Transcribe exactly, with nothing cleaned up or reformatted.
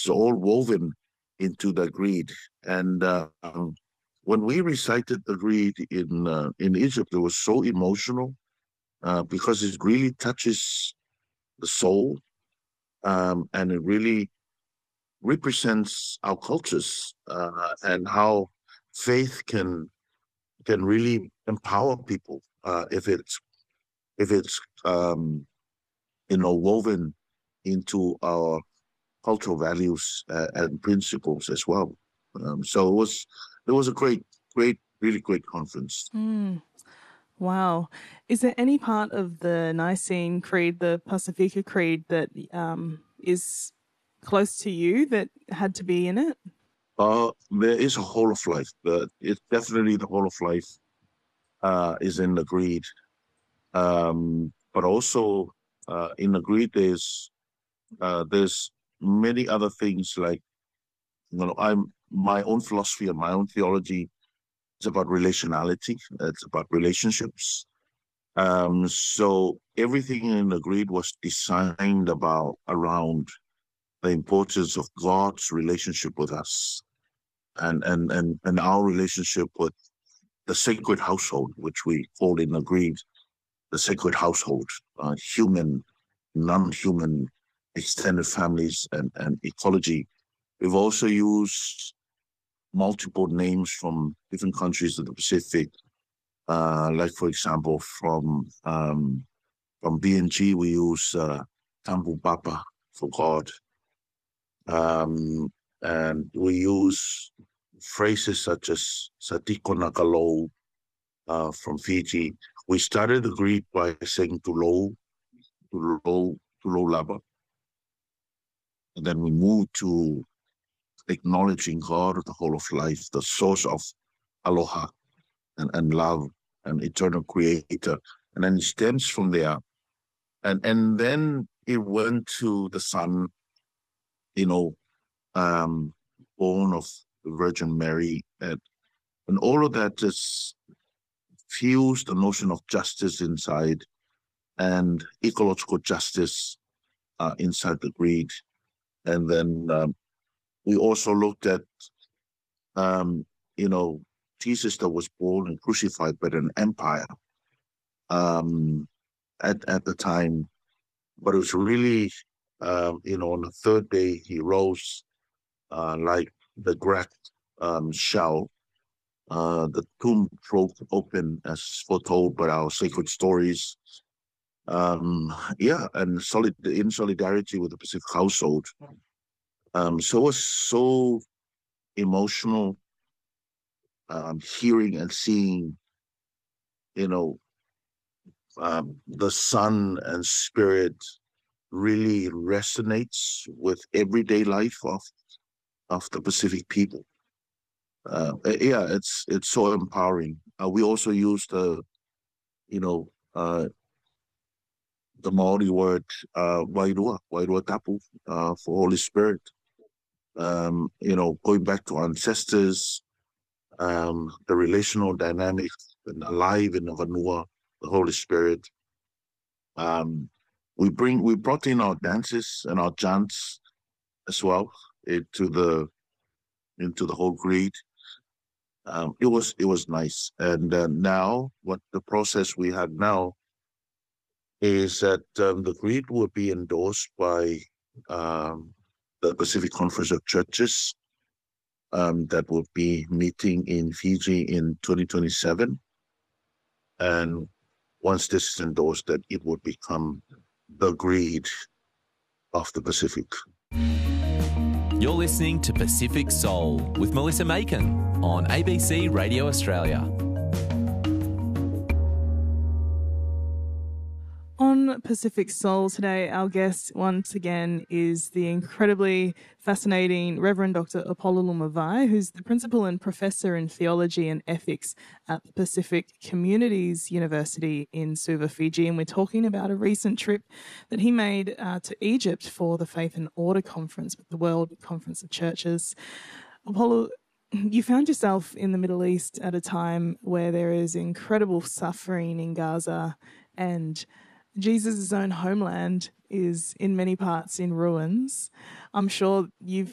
it's all woven into the Greed. And uh, um, when we recited the Greed in uh, in Egypt, it was so emotional uh, because it really touches the soul, um, and it really represents our cultures uh, and how faith can can really empower people uh, if it's if it's um, you know woven into our cultural values uh, and principles as well. Um, so it was it was a great, great, really great conference. Mm. Wow. Is there any part of the Nicene Creed, the Pacifica Creed, that um, is close to you that had to be in it? Uh, there is a whole of life, but it's definitely the whole of life uh, is in the Greed. Um, but also uh, in the Greed, there's uh, there's many other things like you know I'm my own philosophy and my own theology is about relationality. It's about relationships. Um, so everything in the Greed was designed about around the importance of God's relationship with us and and and, and our relationship with the sacred household, which we call in the Greed the sacred household, uh, human, non-human, extended families, and, and ecology. We've also used multiple names from different countries of the Pacific, uh, like for example, from um, from B N G we use uh, Tampu Papa for God, um, and we use phrases such as Satiko Nakalo uh, from Fiji. We started the Greek by saying Tulo, Tulo, Tulo Laba, and then we moved to acknowledging God, the whole of life, the source of aloha and, and love and eternal creator. And then it stems from there. And and then it went to the Son, you know, um, born of the Virgin Mary. And, and all of that just fused the notion of justice inside and ecological justice uh, inside the Greed. And then um, we also looked at, um, you know, Jesus that was born and crucified by an empire um, at, at the time. But it was really, um, you know, on the third day he rose uh, like the cracked um, shell. Uh, the tomb broke open as foretold by our sacred stories. Um, yeah, and solid in solidarity with the Pacific household. Um, so it was so emotional, um, hearing and seeing, you know, um, the Son and Spirit really resonates with everyday life of of the Pacific people. Uh, yeah, it's it's so empowering. Uh, we also use the, you know, uh, the Maori word uh, Wairua, Wairua Tapu uh, for Holy Spirit. Um, you know, going back to ancestors, um, the relational dynamics and alive in the Vanua, the Holy Spirit. Um, we bring we brought in our dances and our chants as well into the into the whole Greed. Um, it was it was nice, and uh, now what the process we had now is that um, the Greed will be endorsed by um, the Pacific Conference of Churches um, that will be meeting in Fiji in twenty twenty-seven. And once this is endorsed, that it would become the Greed of the Pacific. You're listening to Pacific Soul with Melissa Macon on A B C Radio Australia. On Pacific Soul today, our guest once again is the incredibly fascinating Reverend Doctor Upolu Lumavai, who's the Principal and Professor in Theology and Ethics at the Pacific Communities University in Suva, Fiji. And we're talking about a recent trip that he made uh, to Egypt for the Faith and Order Conference with the World Conference of Churches. Upolu, you found yourself in the Middle East at a time where there is incredible suffering in Gaza, and Jesus' own homeland is in many parts in ruins. I'm sure you've